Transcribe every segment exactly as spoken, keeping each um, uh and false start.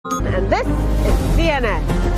And this is C N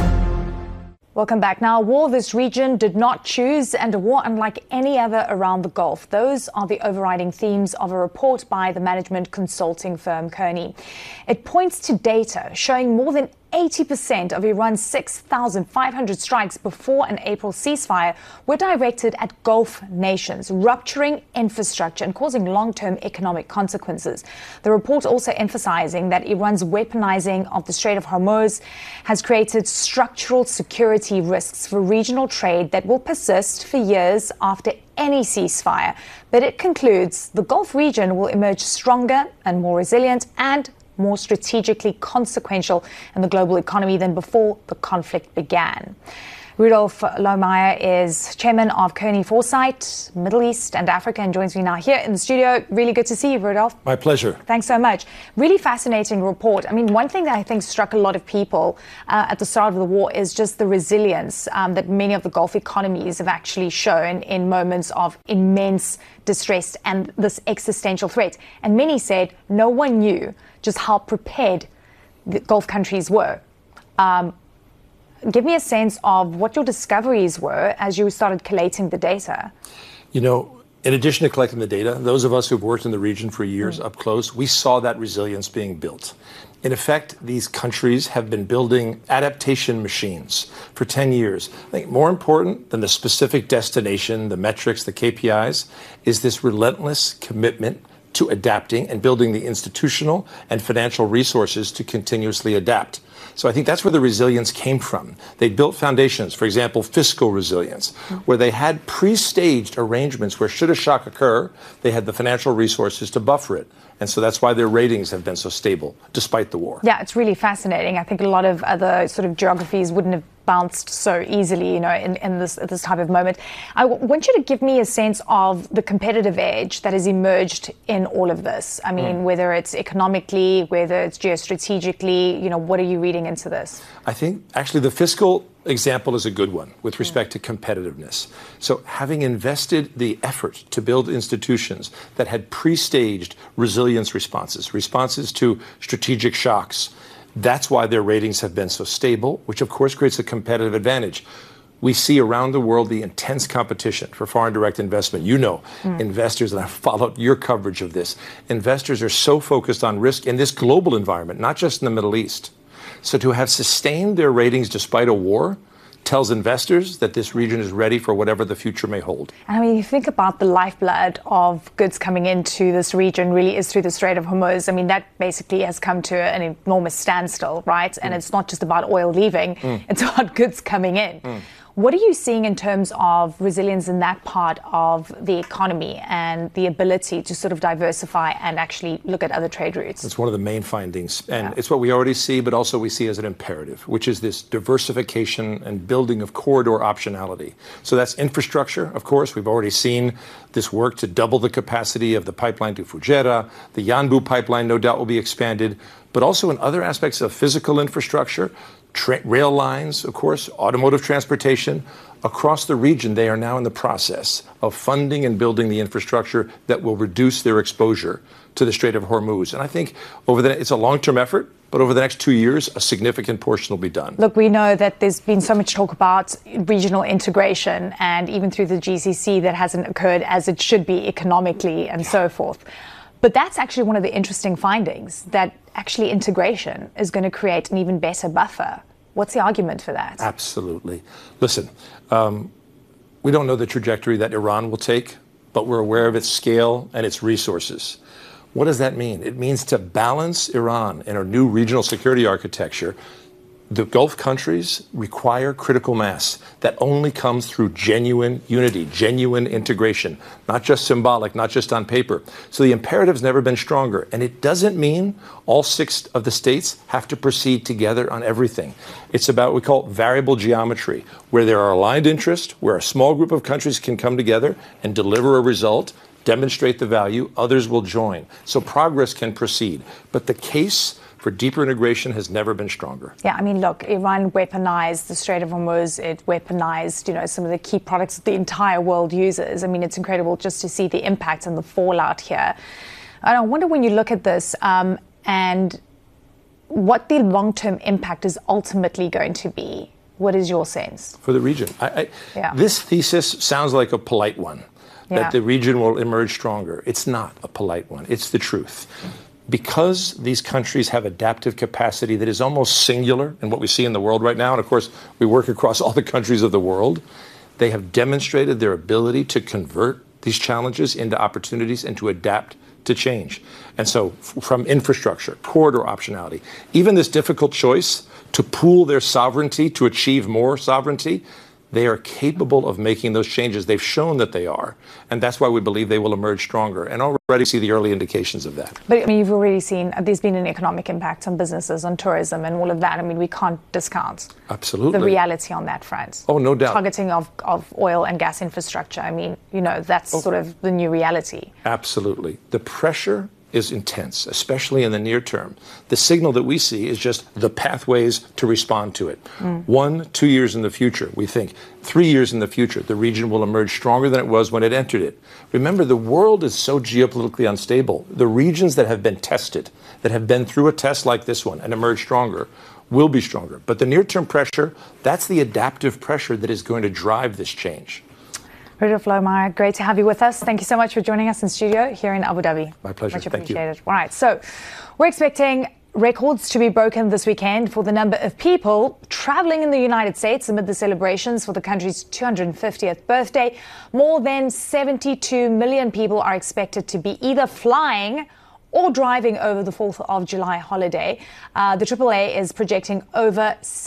N. Welcome back. Now, a war this region did not choose and a war unlike any other around the Gulf. Those are the overriding themes of a report by the management consulting firm Kearney. It points to data showing more than eighty percent of Iran's six thousand five hundred strikes before an April ceasefire were directed at Gulf nations, rupturing infrastructure and causing long-term economic consequences. The report also emphasizing that Iran's weaponizing of the Strait of Hormuz has created structural security risks for regional trade that will persist for years after any ceasefire. But it concludes the Gulf region will emerge stronger and more resilient and more strategically consequential in the global economy than before the conflict began. Rudolf Lohmeyer is chairman of Kearney Foresight, Middle East and Africa, and joins me now here in the studio. Really good to see you, Rudolf. My pleasure. Thanks so much. Really fascinating report. I mean, one thing that I think struck a lot of people uh, at the start of the war is just the resilience um, that many of the Gulf economies have actually shown in moments of immense distress and this existential threat. And many said no one knew just how prepared the Gulf countries were. Um, give me a sense of what your discoveries were as you started collating the data. You know, in addition to collecting the data, those of us who've worked in the region for years mm. up close, we saw that resilience being built. In effect, these countries have been building adaptation machines for ten years. I think more important than the specific destination, the metrics, the K P Is, is this relentless commitment to adapting and building the institutional and financial resources to continuously adapt. So I think that's where the resilience came from. They built foundations, for example, fiscal resilience, where they had pre-staged arrangements where should a shock occur, they had the financial resources to buffer it. And so that's why their ratings have been so stable, despite the war. Yeah, it's really fascinating. I think a lot of other sort of geographies wouldn't have bounced so easily, you know, in, in this this type of moment. I w- want you to give me a sense of the competitive edge that has emerged in all of this. I mean, mm. whether it's economically, whether it's geostrategically, you know, what are you reading into this? I think actually the fiscal example is a good one with respect to competitiveness. So having invested the effort to build institutions that had pre-staged resilience responses, responses to strategic shocks, that's why their ratings have been so stable, which of course creates a competitive advantage. We see around the world the intense competition for foreign direct investment. You know, mm. investors, and I've followed your coverage of this, investors are so focused on risk in this global environment, not just in the Middle East. So to have sustained their ratings despite a war tells investors that this region is ready for whatever the future may hold. I mean, you think about the lifeblood of goods coming into this region really is through the Strait of Hormuz. I mean, that basically has come to an enormous standstill, right? And mm. it's not just about oil leaving, mm. it's about goods coming in. Mm. What are you seeing in terms of resilience in that part of the economy and the ability to sort of diversify and actually look at other trade routes? It's one of the main findings. And yeah. it's what we already see, but also we see as an imperative, which is this diversification and building of corridor optionality. So that's infrastructure, of course. We've already seen this work to double the capacity of the pipeline to Fujairah. The Yanbu pipeline, no doubt, will be expanded. But also in other aspects of physical infrastructure, Tra- rail lines, of course, automotive transportation. Across the region, they are now in the process of funding and building the infrastructure that will reduce their exposure to the Strait of Hormuz. And I think over the, it's a long-term effort, but over the next two years, a significant portion will be done. Look, we know that there's been so much talk about regional integration, and even through the G C C that hasn't occurred as it should be economically and yeah. so forth. But that's actually one of the interesting findings, that actually integration is going to create an even better buffer. What's the argument for that? Absolutely. Listen, um, we don't know the trajectory that Iran will take, but we're aware of its scale and its resources. What does that mean? It means to balance Iran in our new regional security architecture. The Gulf countries require critical mass that only comes through genuine unity, genuine integration, not just symbolic, not just on paper. So the imperative's never been stronger. And it doesn't mean all six of the states have to proceed together on everything. It's about what we call variable geometry, where there are aligned interests, where a small group of countries can come together and deliver a result, demonstrate the value, others will join. So progress can proceed. But the case for deeper integration has never been stronger. Yeah, I mean, look, Iran weaponized the Strait of Hormuz. It weaponized, you know, some of the key products that the entire world uses. I mean, it's incredible just to see the impact and the fallout here. And I wonder when you look at this um, and what the long-term impact is ultimately going to be. What is your sense? For the region. I, I, yeah. This thesis sounds like a polite one, that yeah. the region will emerge stronger. It's not a polite one. It's the truth. Because these countries have adaptive capacity that is almost singular in what we see in the world right now, and of course, we work across all the countries of the world, they have demonstrated their ability to convert these challenges into opportunities and to adapt to change. And so from infrastructure, corridor optionality, even this difficult choice to pool their sovereignty to achieve more sovereignty, they are capable of making those changes. They've shown that they are. And that's why we believe they will emerge stronger and already see the early indications of that. But I mean, you've already seen there's been an economic impact on businesses, on tourism and all of that. I mean, we can't discount Absolutely. the reality on that front. Oh, no doubt. Targeting of, of oil and gas infrastructure. I mean, you know, that's oh. sort of the new reality. Absolutely. The pressure is intense, especially in the near term. The signal that we see is just the pathways to respond to it. Mm. One, two years in the future, we think. Three years in the future, the region will emerge stronger than it was when it entered it. Remember, the world is so geopolitically unstable. The regions that have been tested, that have been through a test like this one and emerge stronger, will be stronger. But the near-term pressure, that's the adaptive pressure that is going to drive this change. Rudolph Lohmeyer, great to have you with us. Thank you so much for joining us in studio here in Abu Dhabi. My pleasure. Much Thank appreciated. you. All right, so we're expecting records to be broken this weekend for the number of people traveling in the United States amid the celebrations for the country's two hundred fiftieth birthday. More than seventy-two million people are expected to be either flying or driving over the fourth of July holiday. Uh, the triple A is projecting over